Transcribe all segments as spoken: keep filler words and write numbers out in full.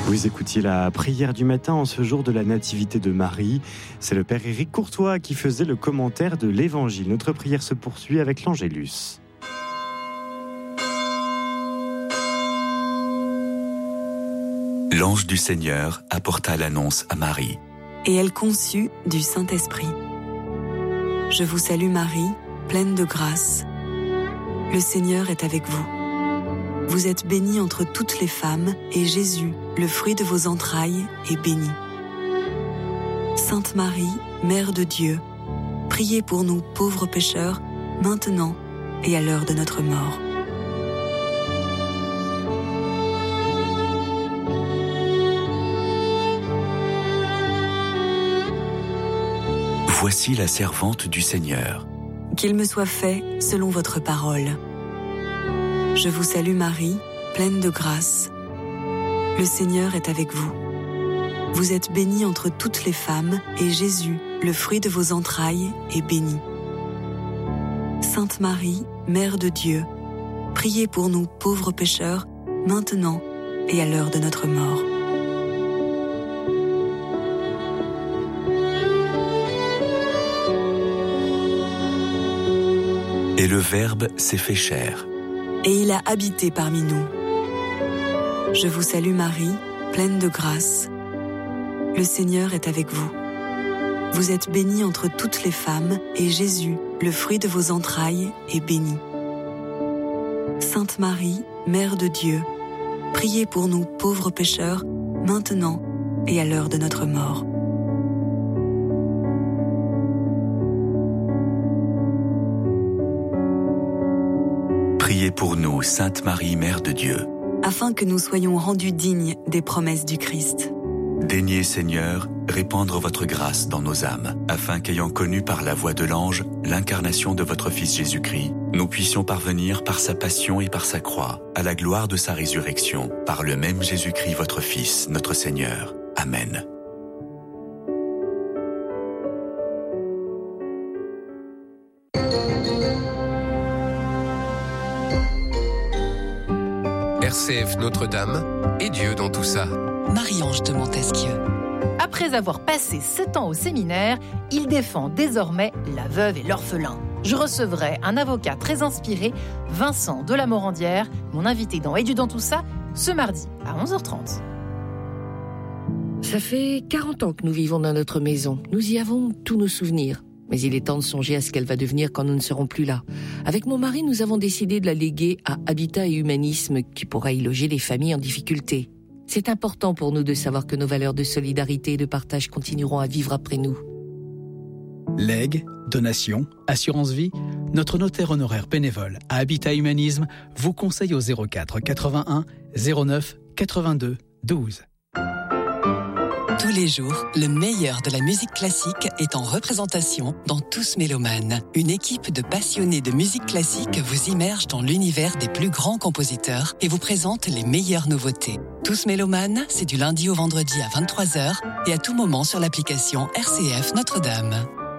Vous écoutiez la prière du matin en ce jour de la Nativité de Marie. C'est le Père Éric Courtois qui faisait le commentaire de l'Évangile. Notre prière se poursuit avec l'Angélus. L'ange du Seigneur apporta l'annonce à Marie. Et elle conçut du Saint-Esprit. Je vous salue Marie, pleine de grâce. Le Seigneur est avec vous. Vous êtes bénie entre toutes les femmes, et Jésus, le fruit de vos entrailles, est béni. Sainte Marie, Mère de Dieu, priez pour nous pauvres pécheurs, maintenant et à l'heure de notre mort. Voici la servante du Seigneur. Qu'il me soit fait selon votre parole. Je vous salue Marie, pleine de grâce. Le Seigneur est avec vous. Vous êtes bénie entre toutes les femmes, et Jésus, le fruit de vos entrailles, est béni. Sainte Marie, Mère de Dieu, priez pour nous pauvres pécheurs, maintenant et à l'heure de notre mort. Et le Verbe s'est fait chair. Et il a habité parmi nous. Je vous salue Marie, pleine de grâce. Le Seigneur est avec vous. Vous êtes bénie entre toutes les femmes, et Jésus, le fruit de vos entrailles, est béni. Sainte Marie, Mère de Dieu, priez pour nous pauvres pécheurs, maintenant et à l'heure de notre mort. Priez pour nous, Sainte Marie, Mère de Dieu. Afin que nous soyons rendus dignes des promesses du Christ. Daignez, Seigneur, répandre votre grâce dans nos âmes, afin qu'ayant connu par la voix de l'ange l'incarnation de votre Fils Jésus-Christ, nous puissions parvenir par sa passion et par sa croix à la gloire de sa résurrection, par le même Jésus-Christ, votre Fils, notre Seigneur. Amen. R C F Notre-Dame et Dieu dans tout ça. Marie-Ange de Montesquieu. Après avoir passé sept ans au séminaire, il défend désormais la veuve et l'orphelin. Je recevrai un avocat très inspiré, Vincent de la Morandière, mon invité dans Et Dieu dans tout ça, ce mardi à onze heures trente. Ça fait quarante ans que nous vivons dans notre maison. Nous y avons tous nos souvenirs. Mais il est temps de songer à ce qu'elle va devenir quand nous ne serons plus là. Avec mon mari, nous avons décidé de la léguer à Habitat et Humanisme, qui pourra y loger les familles en difficulté. C'est important pour nous de savoir que nos valeurs de solidarité et de partage continueront à vivre après nous. Legs, donations, assurance vie, notre notaire honoraire bénévole à Habitat Humanisme vous conseille au zéro quatre quatre-vingt-un zéro neuf quatre-vingt-deux douze. Tous les jours, le meilleur de la musique classique est en représentation dans Tous Mélomanes. Une équipe de passionnés de musique classique vous immerge dans l'univers des plus grands compositeurs et vous présente les meilleures nouveautés. Tous Mélomanes, c'est du lundi au vendredi à vingt-trois heures et à tout moment sur l'application R C F Notre-Dame.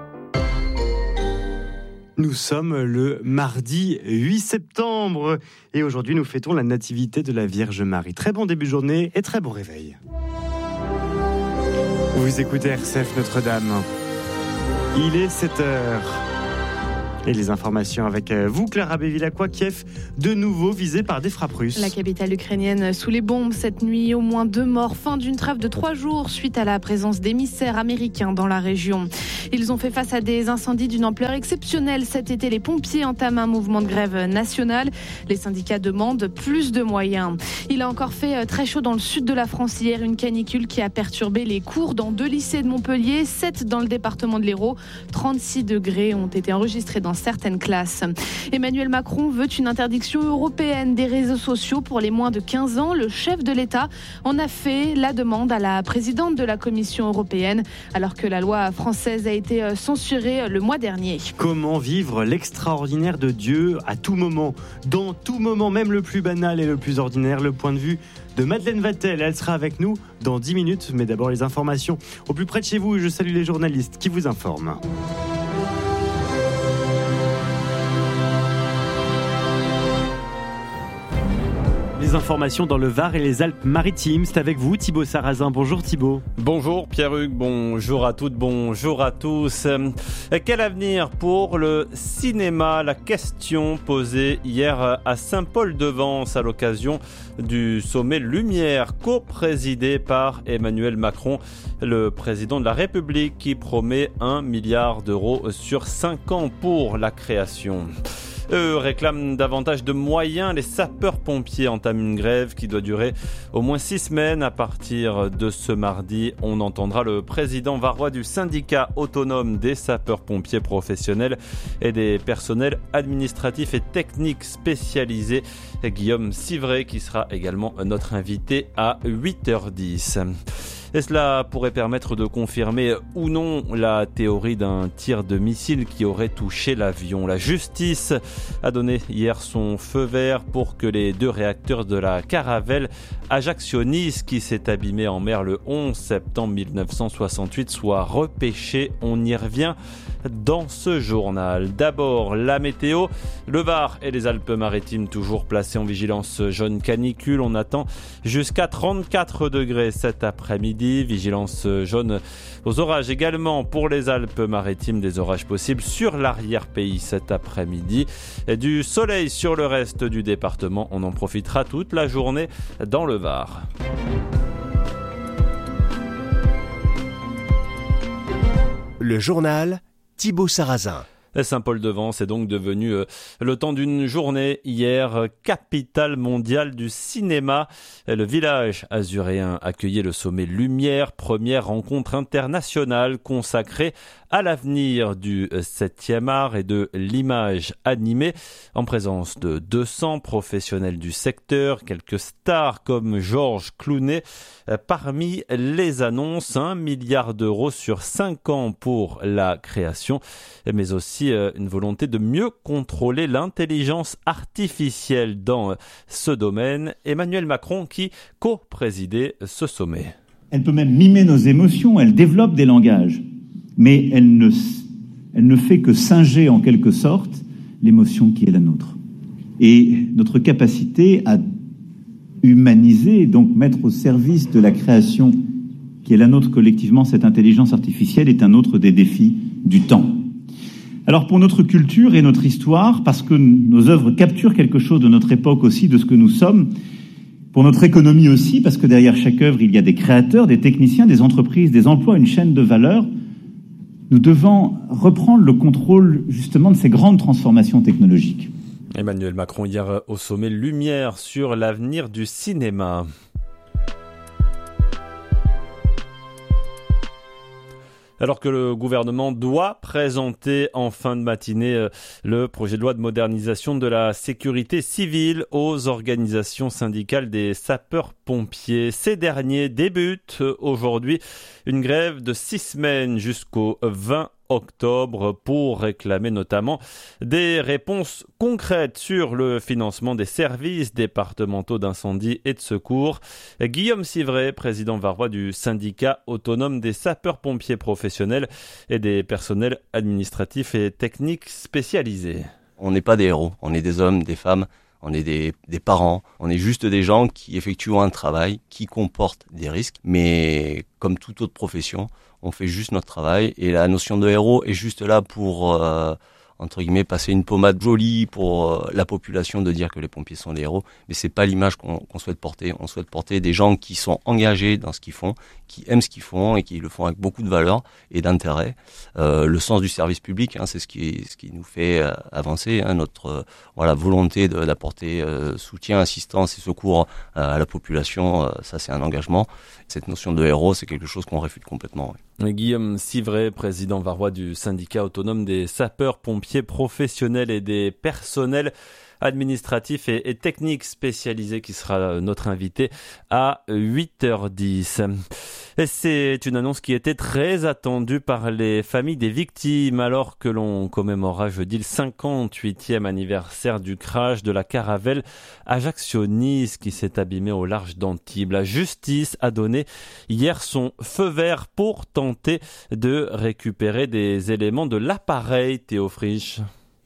Nous sommes le mardi huit septembre et aujourd'hui nous fêtons la nativité de la Vierge Marie. Très bon début de journée et très bon réveil. Vous écoutez R C F Notre-Dame. Il est sept heures. Et les informations avec vous, Clara Bévilacqua. Kiev, de nouveau visé par des frappes russes. La capitale ukrainienne sous les bombes cette nuit, au moins deux morts. Fin d'une trêve de trois jours suite à la présence d'émissaires américains dans la région. Ils ont fait face à des incendies d'une ampleur exceptionnelle. Cet été, les pompiers entament un mouvement de grève nationale. Les syndicats demandent plus de moyens. Il a encore fait très chaud dans le sud de la France hier. Une canicule qui a perturbé les cours dans deux lycées de Montpellier, sept dans le département de l'Hérault. trente-six degrés ont été enregistrés dans certaines classes. Emmanuel Macron veut une interdiction européenne des réseaux sociaux pour les moins de quinze ans. Le chef de l'État en a fait la demande à la présidente de la Commission européenne, alors que la loi française a été censurée le mois dernier. Comment vivre l'extraordinaire de Dieu à tout moment, dans tout moment, même le plus banal et le plus ordinaire? Le point de vue de Madeleine Vatel, elle sera avec nous dans dix minutes, mais d'abord les informations au plus près de chez vous. Je salue les journalistes qui vous informent. Les vos informations dans le Var et les Alpes-Maritimes. C'est avec vous Thibaut Sarrazin. Bonjour Thibaut. Bonjour Pierre-Hugues, bonjour à toutes, bonjour à tous. Quel avenir pour le cinéma? La question posée hier à Saint-Paul-de-Vence à l'occasion du sommet Lumière, co-présidé par Emmanuel Macron, le président de la République, qui promet un milliard d'euros sur cinq ans pour la création. Eux réclament davantage de moyens. Les sapeurs-pompiers entament une grève qui doit durer au moins six semaines. À partir de ce mardi, on entendra le président varois du syndicat autonome des sapeurs-pompiers professionnels et des personnels administratifs et techniques spécialisés, Guillaume Civray, qui sera également notre invité à huit heures dix. Et cela pourrait permettre de confirmer ou non la théorie d'un tir de missile qui aurait touché l'avion. La justice a donné hier son feu vert pour que les deux réacteurs de la Caravelle Ajaccio-Nice, qui s'est abîmée en mer le onze septembre mille neuf cent soixante-huit, soient repêchés. On y revient dans ce journal. D'abord, la météo. Le Var et les Alpes-Maritimes toujours placés en vigilance jaune canicule. On attend jusqu'à trente-quatre degrés cet après-midi. Vigilance jaune aux orages également pour les Alpes-Maritimes. Des orages possibles sur l'arrière-pays cet après-midi. Et du soleil sur le reste du département. On en profitera toute la journée dans le Var. Le journal Thibaut Sarrazin. Saint-Paul-de-Vence est donc devenu euh, le temps d'une journée hier, euh, capitale mondiale du cinéma. Le village azuréen accueillait le sommet Lumière, première rencontre internationale consacrée à l'avenir du septième art et de l'image animée, en présence de deux cents professionnels du secteur, quelques stars comme Georges Clooney. Parmi les annonces, un milliard d'euros sur cinq ans pour la création, mais aussi une volonté de mieux contrôler l'intelligence artificielle dans ce domaine. Emmanuel Macron qui co-présidait ce sommet. Elle peut même mimer nos émotions, elle développe des langages, mais elle ne, elle ne fait que singer en quelque sorte l'émotion qui est la nôtre. Et notre capacité à humaniser, donc mettre au service de la création qui est la nôtre collectivement, cette intelligence artificielle, est un autre des défis du temps. Alors pour notre culture et notre histoire, parce que nos œuvres capturent quelque chose de notre époque aussi, de ce que nous sommes, pour notre économie aussi, parce que derrière chaque œuvre, il y a des créateurs, des techniciens, des entreprises, des emplois, une chaîne de valeur, nous devons reprendre le contrôle justement de ces grandes transformations technologiques. Emmanuel Macron hier au sommet Lumière sur l'avenir du cinéma. Alors que le gouvernement doit présenter en fin de matinée le projet de loi de modernisation de la sécurité civile aux organisations syndicales des sapeurs-pompiers. Ces derniers débutent aujourd'hui une grève de six semaines jusqu'au vingt octobre pour réclamer notamment des réponses concrètes sur le financement des services départementaux d'incendie et de secours. Guillaume Civray, président varois du syndicat autonome des sapeurs-pompiers professionnels et des personnels administratifs et techniques spécialisés. On n'est pas des héros, on est des hommes, des femmes, on est des, des parents, on est juste des gens qui effectuent un travail qui comporte des risques, mais comme toute autre profession, on fait juste notre travail et la notion de héros est juste là pour, euh, entre guillemets, passer une pommade jolie pour euh, la population de dire que les pompiers sont des héros, mais c'est pas l'image qu'on, qu'on souhaite porter. On souhaite porter des gens qui sont engagés dans ce qu'ils font, qui aiment ce qu'ils font et qui le font avec beaucoup de valeur et d'intérêt. Euh, le sens du service public, hein, c'est ce qui, ce qui nous fait euh, avancer, hein, notre euh, voilà, volonté de, d'apporter euh, soutien, assistance et secours euh, à la population, euh, ça c'est un engagement. Cette notion de héros, c'est quelque chose qu'on réfute complètement. Oui. Guillaume Civray, président varois du syndicat autonome des sapeurs-pompiers professionnels et des personnels administratifs et, et techniques spécialisés, qui sera notre invité à huit heures dix. Et c'est une annonce qui était très attendue par les familles des victimes alors que l'on commémorera jeudi le cinquante-huitième anniversaire du crash de la Caravelle Ajaccio-Nice qui s'est abîmée au large d'Antibes. La justice a donné hier son feu vert pour tenter de récupérer des éléments de l'appareil, Théo Frisch.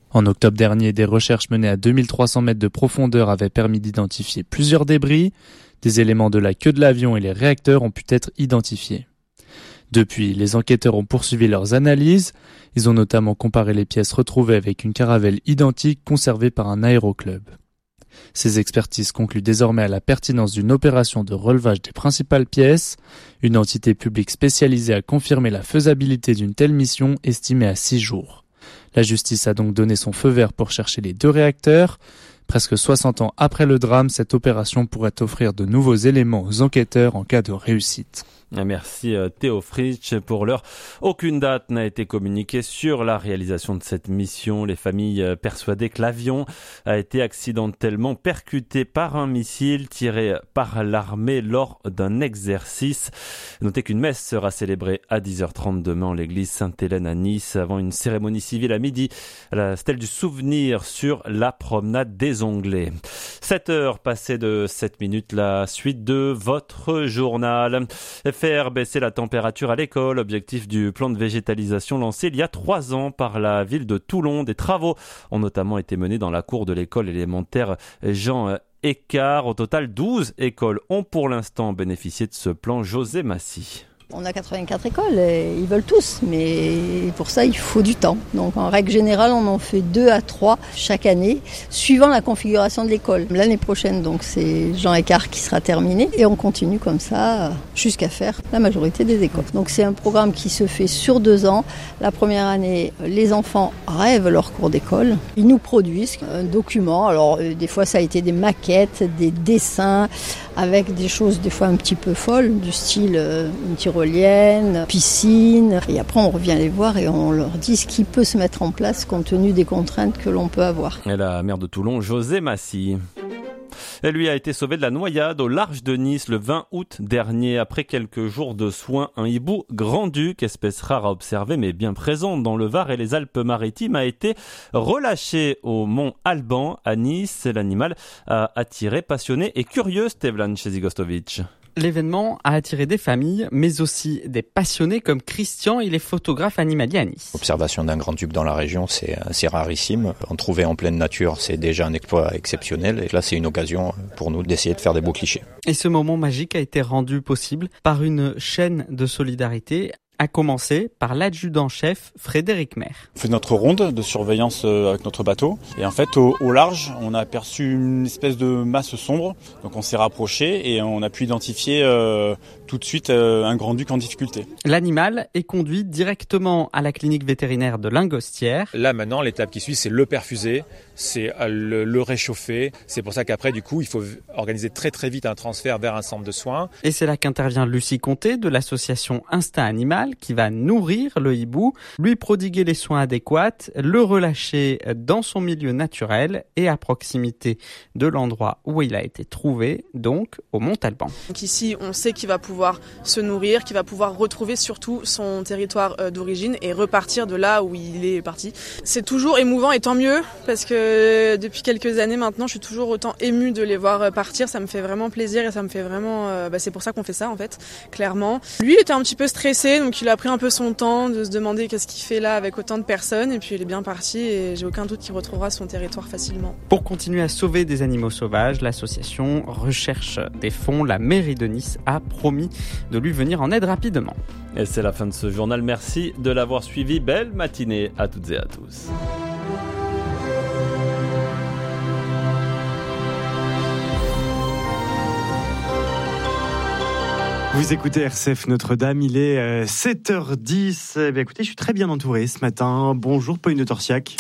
En octobre dernier, des recherches menées à deux mille trois cents mètres de profondeur avaient permis d'identifier plusieurs débris. Des éléments de la queue de l'avion et les réacteurs ont pu être identifiés. Depuis, les enquêteurs ont poursuivi leurs analyses. Ils ont notamment comparé les pièces retrouvées avec une caravelle identique conservée par un aéroclub. Ces expertises concluent désormais à la pertinence d'une opération de relevage des principales pièces. Une entité publique spécialisée a confirmé la faisabilité d'une telle mission estimée à six jours. La justice a donc donné son feu vert pour chercher les deux réacteurs. Presque soixante ans après le drame, cette opération pourrait offrir de nouveaux éléments aux enquêteurs en cas de réussite. Merci Théo Fritsch. Pour l'heure, aucune date n'a été communiquée sur la réalisation de cette mission. Les familles persuadées que l'avion a été accidentellement percuté par un missile tiré par l'armée lors d'un exercice. Notez qu'une messe sera célébrée à dix heures trente demain en l'église Sainte-Hélène à Nice avant une cérémonie civile à midi à la stèle du souvenir sur la promenade des Onglets. sept heures passées de sept minutes, la suite de votre journal. Faire baisser la température à l'école, objectif du plan de végétalisation lancé il y a trois ans par la ville de Toulon. Des travaux ont notamment été menés dans la cour de l'école élémentaire Jean Écart. Au total, douze écoles ont pour l'instant bénéficié de ce plan. José Massy. On a quatre-vingt-quatre écoles et ils veulent tous, mais pour ça il faut du temps. Donc en règle générale on en fait deux à trois chaque année, suivant la configuration de l'école. L'année prochaine donc c'est Jean Écart qui sera terminé et on continue comme ça jusqu'à faire la majorité des écoles. Donc c'est un programme qui se fait sur deux ans. La première année les enfants rêvent leur cours d'école, ils nous produisent un document. Alors des fois ça a été des maquettes, des dessins avec des choses des fois un petit peu folles du style une tyrolienne, piscine. Et après, on revient les voir et on leur dit ce qui peut se mettre en place compte tenu des contraintes que l'on peut avoir. Et la maire de Toulon, José Massy. Elle lui a été sauvé de la noyade au large de Nice le vingt août dernier. Après quelques jours de soins, un hibou grand-duc, espèce rare à observer mais bien présente dans le Var et les Alpes-Maritimes, a été relâché au mont Alban à Nice. L'animal a attiré passionnés et curieux Stevlan Chezigostovic. L'événement a attiré des familles, mais aussi des passionnés comme Christian, il est photographe animalier à Nice. L'observation d'un grand-duc dans la région, c'est, c'est rarissime. En trouver en pleine nature, c'est déjà un exploit exceptionnel. Et là, c'est une occasion pour nous d'essayer de faire des beaux clichés. Et ce moment magique a été rendu possible par une chaîne de solidarité, à commencer par l'adjudant-chef Frédéric Maire. On fait notre ronde de surveillance avec notre bateau et en fait au, au large on a aperçu une espèce de masse sombre, donc on s'est rapproché et on a pu identifier euh, tout de suite euh, un grand-duc en difficulté. L'animal est conduit directement à la clinique vétérinaire de Lingostière. Là maintenant l'étape qui suit c'est le perfuser, c'est le, le réchauffer, c'est pour ça qu'après du coup il faut organiser très très vite un transfert vers un centre de soins. Et c'est là qu'intervient Lucie Comté de l'association Instinct Animal qui va nourrir le hibou, lui prodiguer les soins adéquats, le relâcher dans son milieu naturel et à proximité de l'endroit où il a été trouvé, donc au Mont Alban. Donc ici, on sait qu'il va pouvoir se nourrir, qu'il va pouvoir retrouver surtout son territoire d'origine et repartir de là où il est parti. C'est toujours émouvant et tant mieux parce que depuis quelques années maintenant, je suis toujours autant émue de les voir partir. Ça me fait vraiment plaisir et ça me fait vraiment... Bah c'est pour ça qu'on fait ça en fait, clairement. Lui il était un petit peu stressé, donc il a pris un peu son temps de se demander qu'est-ce qu'il fait là avec autant de personnes et puis il est bien parti et j'ai aucun doute qu'il retrouvera son territoire facilement. Pour continuer à sauver des animaux sauvages, l'association recherche des fonds. La mairie de Nice a promis de lui venir en aide rapidement. Et c'est la fin de ce journal. Merci de l'avoir suivi. Belle matinée à toutes et à tous. Vous écoutez R C F Notre-Dame, il est sept heures dix. Eh bien, écoutez, je suis très bien entouré ce matin. Bonjour Pauline de Torsiac.